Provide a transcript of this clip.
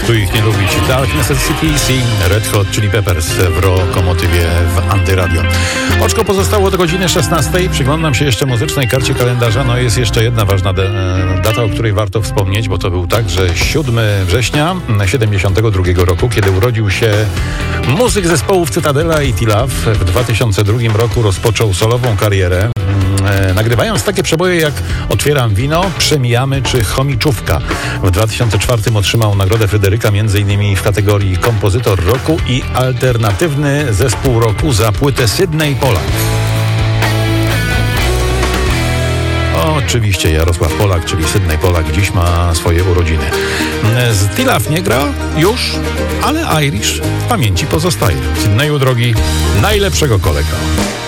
Kto ich nie lubić? Dark Necessity, Red Hot Chili Peppers w Rokomotywie w Antyradio. Oczko pozostało do godziny 16. Przyglądam się jeszcze muzycznej karcie kalendarza. No jest jeszcze jedna ważna data, o której warto wspomnieć, bo to był także 7 września 72 roku, kiedy urodził się muzyk zespołów Cytadela i T-Love. W 2002 roku rozpoczął solową karierę, nagrywając takie przeboje jak Otwieram wino, Przemijamy czy Chomiczówka. W 2004 otrzymał nagrodę Fryderyka m.in. w kategorii kompozytor roku i alternatywny zespół roku za płytę Sydney Polak. Oczywiście Jarosław Polak, czyli Sydney Polak, dziś ma swoje urodziny. Z T-Love nie gra już, ale Irish w pamięci pozostaje. Sydneyu drogi, najlepszego kolega.